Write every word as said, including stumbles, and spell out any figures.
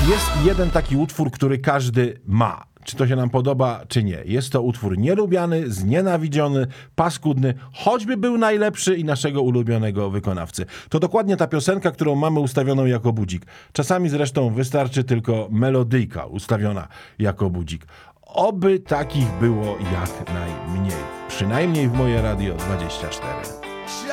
Jest jeden taki utwór, który każdy ma. Czy to się nam podoba, czy nie. Jest to utwór nielubiany, znienawidziony, paskudny, choćby był najlepszy i naszego ulubionego wykonawcy. To dokładnie ta piosenka, którą mamy ustawioną jako budzik. Czasami zresztą wystarczy tylko melodyjka ustawiona jako budzik. Oby takich było jak najmniej. Przynajmniej w moje Radio dwadzieścia cztery.